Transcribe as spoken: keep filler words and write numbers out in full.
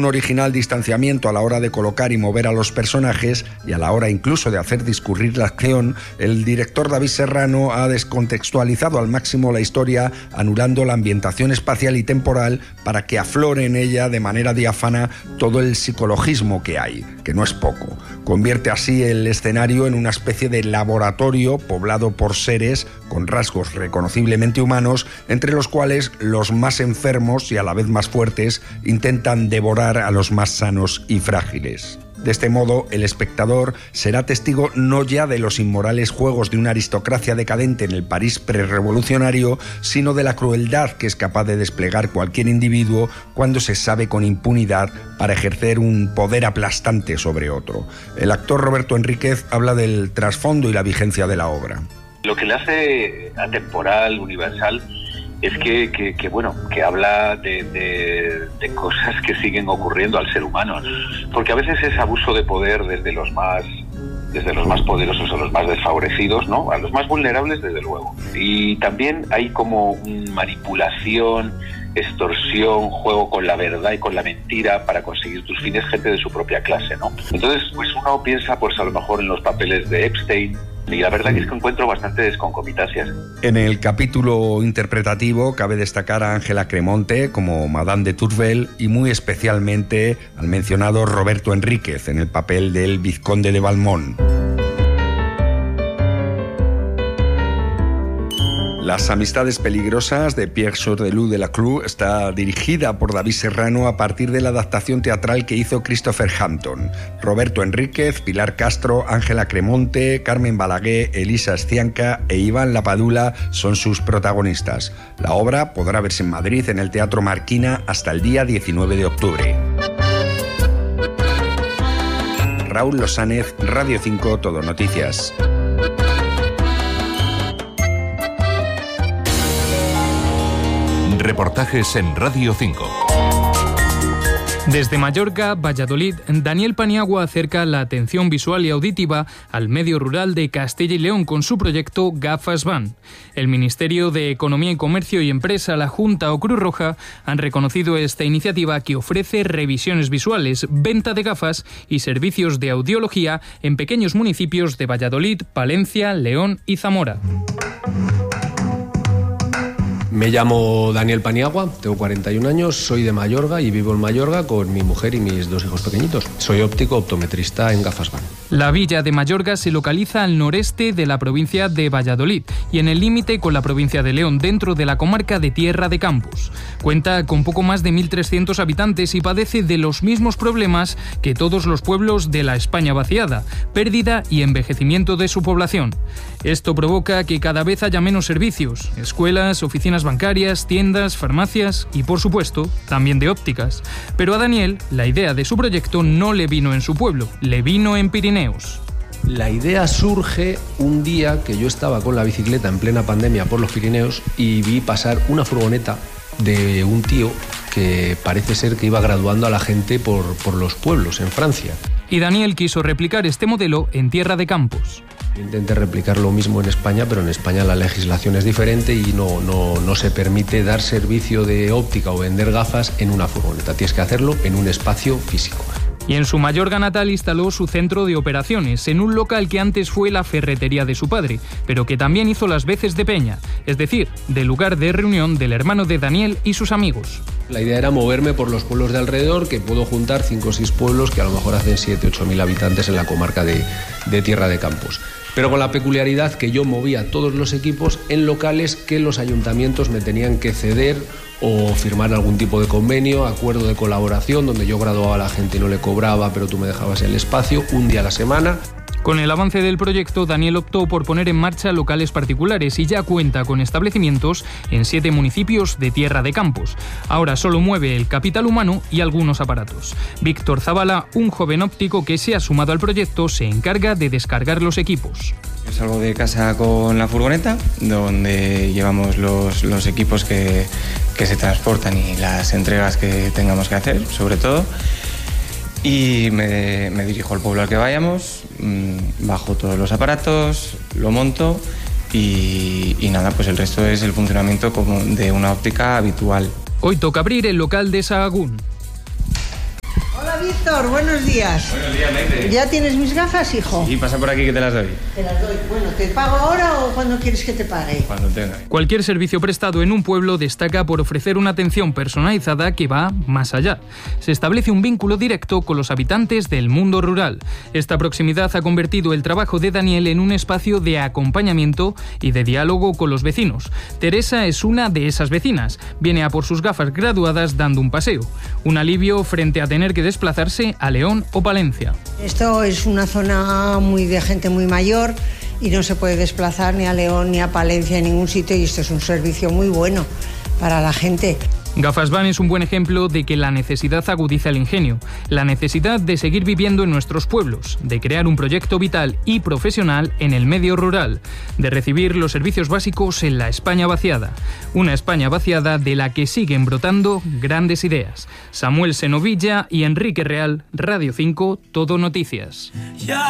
un original distanciamiento a la hora de colocar y mover a los personajes y a la hora incluso de hacer discurrir la acción, el director David Serrano ha descontextualizado al máximo la historia, anulando la ambientación espacial y temporal para que aflore en ella de manera diáfana todo el psicologismo que hay, que no es poco. Convierte así el escenario en una especie de laboratorio poblado por seres con rasgos reconociblemente humanos, entre los cuales los más enfermos y a la vez más fuertes intentan devorar a los más sanos y frágiles. De este modo, el espectador será testigo no ya de los inmorales juegos de una aristocracia decadente en el París prerrevolucionario, sino de la crueldad que es capaz de desplegar cualquier individuo cuando se sabe con impunidad para ejercer un poder aplastante sobre otro. El actor Roberto Enríquez habla del trasfondo y la vigencia de la obra. Lo que le hace atemporal, universal, es que, que, que bueno, que habla de, de, de cosas que siguen ocurriendo al ser humano, porque a veces es abuso de poder desde los más desde los más poderosos a los más desfavorecidos, ¿no? A los más vulnerables, desde luego. Y también hay como manipulación, extorsión, juego con la verdad y con la mentira para conseguir tus fines, gente de su propia clase, ¿no? Entonces, pues uno piensa, pues a lo mejor en los papeles de Epstein, y la verdad es que encuentro bastantes concomitancias. En el capítulo interpretativo cabe destacar a Ángela Cremonte como Madame de Tourvel y muy especialmente al mencionado Roberto Enríquez en el papel del vizconde de Valmont. Las amistades peligrosas de Pierre Sordelou de la Cruz está dirigida por David Serrano a partir de la adaptación teatral que hizo Christopher Hampton. Roberto Enríquez, Pilar Castro, Ángela Cremonte, Carmen Balaguer, Elisa Escianca e Iván Lapadula son sus protagonistas. La obra podrá verse en Madrid en el Teatro Marquina hasta el día diecinueve de octubre. Raúl Losánez, Radio cinco, Todo Noticias. Reportajes en Radio cinco. Desde Mallorca, Valladolid, Daniel Paniagua acerca la atención visual y auditiva al medio rural de Castilla y León con su proyecto Gafas Van. El Ministerio de Economía y Comercio y Empresa, la Junta o Cruz Roja han reconocido esta iniciativa que ofrece revisiones visuales, venta de gafas y servicios de audiología en pequeños municipios de Valladolid, Palencia, León y Zamora. Me llamo Daniel Paniagua, tengo cuarenta y un años, soy de Mayorga y vivo en Mayorga con mi mujer y mis dos hijos pequeñitos. Soy óptico optometrista en Gafas Van. La villa de Mayorga se localiza al noreste de la provincia de Valladolid y en el límite con la provincia de León, dentro de la comarca de Tierra de Campos. Cuenta con poco más de mil trescientos habitantes y padece de los mismos problemas que todos los pueblos de la España vaciada, pérdida y envejecimiento de su población. Esto provoca que cada vez haya menos servicios, escuelas, oficinas bancarias, tiendas, farmacias y, por supuesto, también de ópticas. Pero a Daniel, la idea de su proyecto no le vino en su pueblo, le vino en Pirineos. La idea surge un día que yo estaba con la bicicleta en plena pandemia por los Pirineos y vi pasar una furgoneta de un tío que parece ser que iba graduando a la gente por, por los pueblos en Francia. Y Daniel quiso replicar este modelo en Tierra de Campos. Intenté replicar lo mismo en España, pero en España la legislación es diferente y no, no, no se permite dar servicio de óptica o vender gafas en una furgoneta. Tienes que hacerlo en un espacio físico. Y en su Mayorga natal instaló su centro de operaciones, en un local que antes fue la ferretería de su padre, pero que también hizo las veces de peña, es decir, de lugar de reunión del hermano de Daniel y sus amigos. La idea era moverme por los pueblos de alrededor, que puedo juntar cinco o seis pueblos que a lo mejor hacen siete u ocho mil habitantes en la comarca de, de Tierra de Campos. Pero con la peculiaridad que yo movía todos los equipos en locales que los ayuntamientos me tenían que ceder o firmar algún tipo de convenio, acuerdo de colaboración, donde yo graduaba a la gente y no le cobraba, pero tú me dejabas el espacio un día a la semana. Con el avance del proyecto, Daniel optó por poner en marcha locales particulares y ya cuenta con establecimientos en siete municipios de Tierra de Campos. Ahora solo mueve el capital humano y algunos aparatos. Víctor Zavala, un joven óptico que se ha sumado al proyecto, se encarga de descargar los equipos. Salgo de casa con la furgoneta, donde llevamos los, los equipos que, que se transportan y las entregas que tengamos que hacer, sobre todo. Y me, me dirijo al pueblo al que vayamos, bajo todos los aparatos, lo monto y, y nada, pues el resto es el funcionamiento como de una óptica habitual. Hoy toca abrir el local de Sahagún. Víctor, buenos días. Buenos días, Maite. ¿Ya tienes mis gafas, hijo? Y pasa por aquí que te las doy. Te las doy. Bueno, ¿te pago ahora o cuando quieres que te pague? Cuando tenga. Cualquier servicio prestado en un pueblo destaca por ofrecer una atención personalizada que va más allá. Se establece un vínculo directo con los habitantes del mundo rural. Esta proximidad ha convertido el trabajo de Daniel en un espacio de acompañamiento y de diálogo con los vecinos. Teresa es una de esas vecinas. Viene a por sus gafas graduadas dando un paseo. Un alivio frente a tener que desplazarse a León o Palencia. Esto es una zona muy de gente muy mayor y no se puede desplazar ni a León ni a Palencia en ningún sitio, y esto es un servicio muy bueno para la gente. Gafas Van es un buen ejemplo de que la necesidad agudiza el ingenio, la necesidad de seguir viviendo en nuestros pueblos, de crear un proyecto vital y profesional en el medio rural, de recibir los servicios básicos en la España vaciada. Una España vaciada de la que siguen brotando grandes ideas. Samuel Senovilla y Enrique Real, Radio cinco, Todo Noticias.